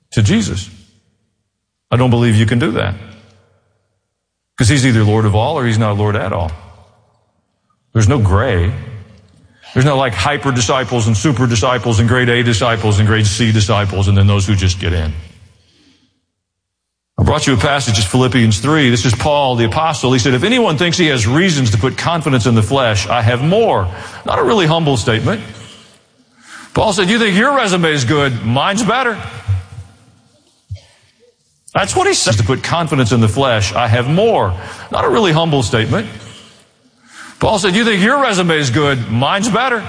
to Jesus. I don't believe you can do that. Because he's either Lord of all or he's not Lord at all. There's no gray. There's no like hyper disciples and super disciples and grade A disciples and grade C disciples and then those who just get in. I brought you a passage, it's Philippians 3. This is Paul, the apostle. He said, if anyone thinks he has reasons to put confidence in the flesh, I have more. Not a really humble statement. Paul said, you think your resume is good, mine's better. That's what he says, to put confidence in the flesh. I have more. Not a really humble statement. Paul said, you think your resume is good, mine's better.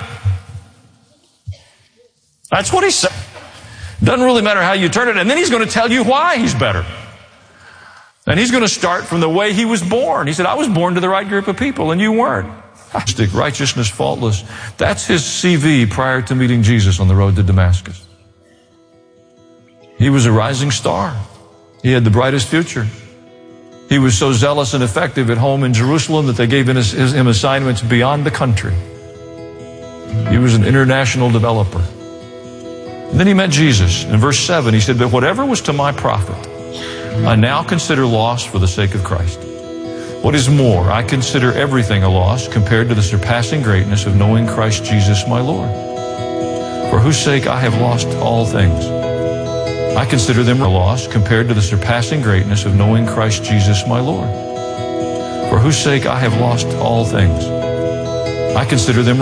That's what he said. Doesn't really matter how you turn it. And then he's going to tell you why he's better. And he's going to start from the way he was born. He said, I was born to the right group of people and you weren't. Righteousness, faultless. That's his CV prior to meeting Jesus on the road to Damascus. He was a rising star. He had the brightest future. He was so zealous and effective at home in Jerusalem that they gave him assignments beyond the country. He was an international developer. And then he met Jesus. In verse 7, he said, but whatever was to my profit, I now consider loss for the sake of Christ. What is more, I consider everything a loss compared to the surpassing greatness of knowing Christ Jesus my Lord, for whose sake I have lost all things. I consider them a loss compared to the surpassing greatness of knowing Christ Jesus my Lord, for whose sake I have lost all things. I consider them